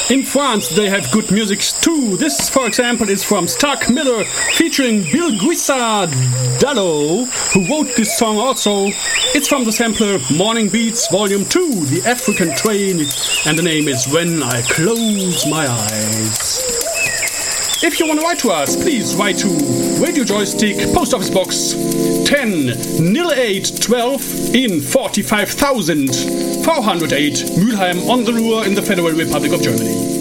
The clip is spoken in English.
In France, they have good music too. This, for example, is from Stark Miller featuring Bill Guisadalo, who wrote this song also. It's from the sampler Morning Beats Volume 2, The African Train, and the name is When I Close My Eyes. If you want to write to us, please write to Radio Joystick, Post Office Box 10-0812 in 45,408 Mülheim on the Ruhr in the Federal Republic of Germany.